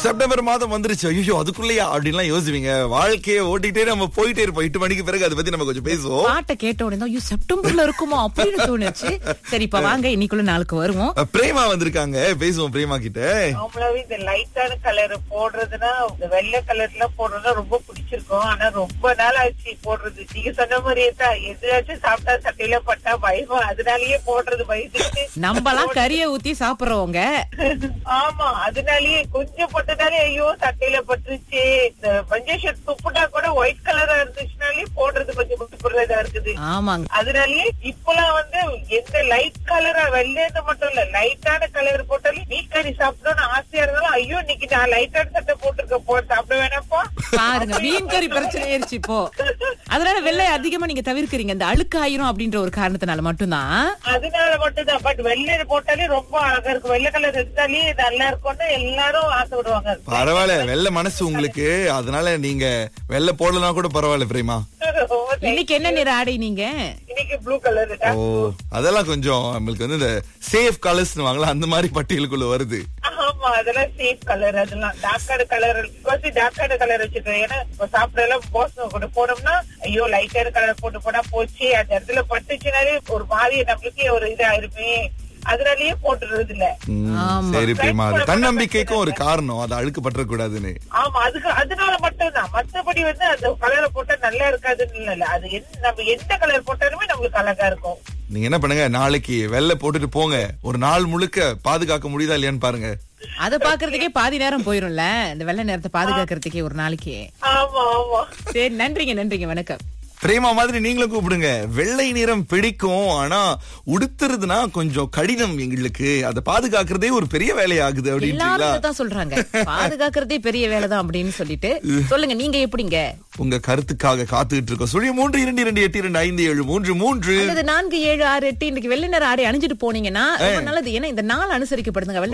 September மாதம் வந்துருச்சு, ஐயோ அதுக்குள்ளயா அப்படின்லாம் யோசிப்பீங்க. வாழ்க்கையை ஓட்டிட்டே நம்ம போயிட்டே இருப்போம். 8 மணிக்கு பிறகு அதை பத்தி நம்ம கொஞ்சம் பேசுவோம். பாட்டை கேட்ட உடனே ஐயோ செப்டம்பர்ல இருக்குமோ அப்படின்னு தோணுச்சு. சரி, இப்ப வாங்க இன்னைக்குள்ள நாளுக்கு வருவோம். பிரேமா வந்திருக்காங்க, பேசுவோம் பிரேமா கிட்ட. நார்மலாவே இந்த லைட்டான கலர் போடுறதுன்னா, இந்த வெள்ளை கலர்ல போடுறதுனா ரொம்ப பிடிச்சிருக்கும். ஆனா ரொம்ப நாள் ஆச்சு போடுறது. நீங்க சொன்ன மாதிரியே தான், எதாச்சும் சாப்பிட்டா சட்டையில பட்டா பயமா, அதனாலயே போடுறது பயந்துட்டு. நம்மலாம் கறியை ஊத்தி சாப்பிடுறவங்க. ஆமா, அதனாலயே கொஞ்சம் போட்டதாலே ஐயோ சட்டையில பட்டுருச்சு. இந்த மஞ்சள் ஷர்ட் துப்புட்டா கூட ஒயிட் கலரா இருந்துச்சுனாலே போடுறது கொஞ்சம் புடிப்புறதா இருக்குது. ஆமாங்க. அதனாலயே இப்பெல்லாம் வந்து எந்த லைட் கலரா வெள்ளைன்னு மட்டும் இல்ல, லைட்டான கலர் போட்டாலும் மீன் கறி சாப்பிடணும்னு ஆசையா இருந்தாலும் ஐயோ இன்னைக்கு நான் லைட்டான சட்டை போட்டிருக்க சாப்பிட வேணாப்பா. பாருங்க, மீன் கறி பிரச்சனை ஆயிருச்சு இப்போ. அதனால வெள்ளை அதிகமா நீங்க தவிர்க்கிறீங்க, இந்த அழுக்காயிரும் அப்படின்ற ஒரு காரணத்தினால மட்டும்தான். அதனால மட்டும்தான். பட் வெள்ளை போட்டாலே ரொம்ப அழகா இருக்கும். வெள்ளை கலர் எடுத்தாலே நல்லா இருக்கும்னு எல்லாரும் ஆசைப்படுவாங்க. பரவாயில்ல, வெள்ளை மனசு உங்களுக்கு, அதனால நீங்க வெள்ளை போடலாம் கூட பரவாயில்ல பிரேமா. இன்னைக்கு என்ன நிற ஆடை நீங்க? இன்னைக்கு ப்ளூ கலர். ஓ, அதெல்லாம் கொஞ்சம் நம்மளுக்கு வந்து இந்த சேஃப் கலர்ஸ் வாங்கலாம், அந்த மாதிரி பட்டியலுக்குள்ள வருது. ஆமா, அதெல்லாம் சேஃப் கலர். அதெல்லாம் டார்க்கான கலர், டார்க்கான கலர் வச்சுக்கேன். ஏன்னா சாப்பிட எல்லாம் போஸ் கூட போனோம்னா ஐயோ லைட்டான கலர் போட்டு போனா போச்சு, அந்த இடத்துல பட்டுச்சுனாலே ஒரு மாதிரி நம்மளுக்கே ஒரு இதா இருப்பே, அதனாலயே போட்டுறது இல்ல. சரி பிரேமா, தன்னம்பிக்கைக்கும் ஒரு காரணம், அது அழுக்கு பற்ற கூடாதுன்னு. ஆமா, அதனால மட்டும் தான். மத்தபடி வந்து அந்த கலரை போட்டா நல்லா இருக்காதுன்னு இல்ல. அது நம்ம எந்த கலர் போட்டாலுமே நம்மளுக்கு அழகா இருக்கும். நீங்க என்ன பண்ணுங்க, நாளைக்கு வெள்ளை போட்டுட்டு போங்க, ஒரு நாள் முழுக்க பாதுகாக்க முடியுதா இல்லையான்னு பாருங்க. அத பாக்குறதுக்கே பாதி நேரம் போயிரும்ல, இந்த வெள்ளை நேரத்தை பாதுகாக்கிறதுக்கே ஒரு நாளைக்கு. ஆமா ஆமா. சரி, நன்றிங்க, வணக்கம். பிரேமா மாதிரி நீங்களும் கூப்பிடுங்க. வெள்ளை நிறம் பிடிக்கும், ஆனா உடுத்துறதுனா கொஞ்சம் கடினம் எங்களுக்கு, அதை பாதுகாக்கிறதே ஒரு பெரிய வேலையாகுது எல்லாரும் தான் சொல்றாங்க, பாதுகாக்கிறதே பெரிய வேலைதான் அப்படின்னு சொல்லிட்டு. சொல்லுங்க, நீங்க எப்படிங்க? உங்க கருத்துக்காக காத்துக்கிட்டு இருக்கோம். 332282573 47668. இன்னைக்கு வெள்ளை நிற ஆடை அணிஞ்சிட்டு போனீங்கன்னா ரொம்ப நல்லது. ஏன்னா இந்த நாள் அனுசரிக்கப்படுதுங்க.